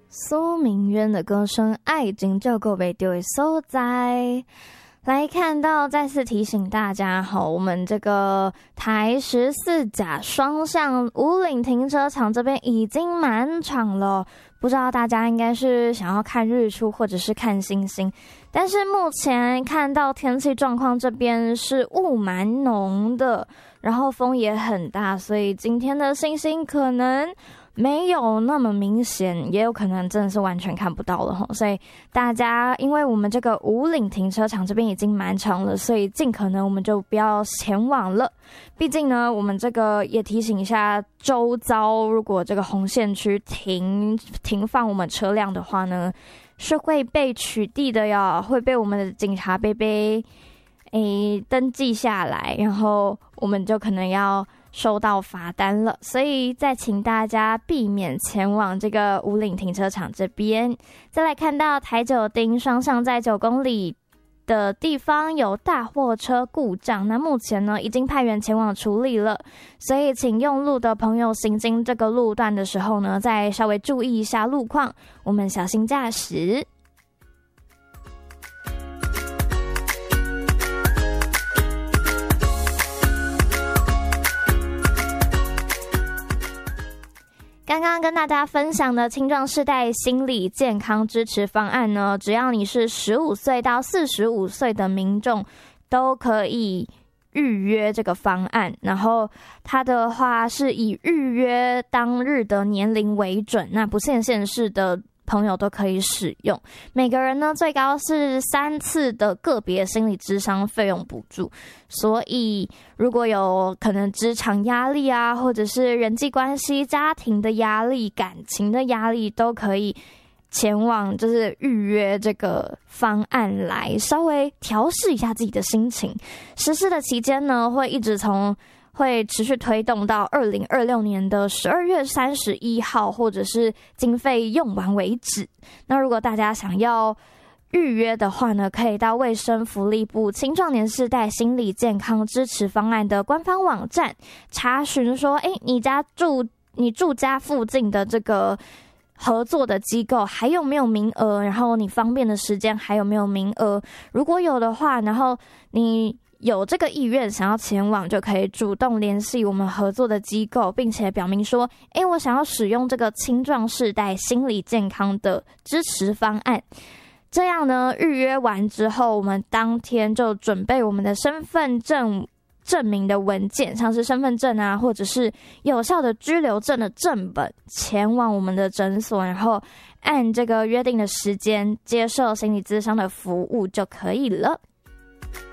苏明渊的歌声，爱情就够被丢的所在。来看到，再次提醒大家我们这个台14甲双向武岭停车场这边已经满场了，不知道大家应该是想要看日出或者是看星星，但是目前看到天气状况这边是雾蛮浓的，然后风也很大，所以今天的星星可能没有那么明显，也有可能真的是完全看不到了。所以大家因为我们这个武岭停车场这边已经满场了，所以尽可能我们就不要前往了。毕竟呢，我们这个也提醒一下周遭，如果这个红线区停放我们车辆的话呢，是会被取缔的哟，会被我们的警察贝贝登记下来，然后我们就可能要收到罚单了，所以再请大家避免前往这个武岭停车场这边。再来看到台九丁双向在9公里的地方有大货车故障，那目前呢已经派员前往处理了，所以请用路的朋友行经这个路段的时候呢，再稍微注意一下路况，我们小心驾驶。刚刚跟大家分享的青壮世代心理健康支持方案呢，只要你是15岁到45岁的民众都可以预约这个方案，然后它的话是以预约当日的年龄为准，那不限县市的朋友都可以使用，每个人呢最高是3次的个别心理咨商费用补助，所以如果有可能职场压力啊，或者是人际关系、家庭的压力、感情的压力，都可以前往就是预约这个方案来稍微调试一下自己的心情。实施的期间呢，会持续推动到2026年的12月31号，或者是经费用完为止。那如果大家想要预约的话呢，可以到卫生福利部青壮年世代心理健康支持方案的官方网站查询说，你住家附近的这个合作的机构还有没有名额，然后你方便的时间还有没有名额，如果有的话，然后你有这个意愿想要前往，就可以主动联系我们合作的机构，并且表明说，我想要使用这个青壮世代心理健康的支持方案。这样呢，预约完之后，我们当天就准备我们的身份证证明的文件，像是身份证啊，或者是有效的居留证的正本，前往我们的诊所，然后按这个约定的时间接受心理咨商的服务就可以了。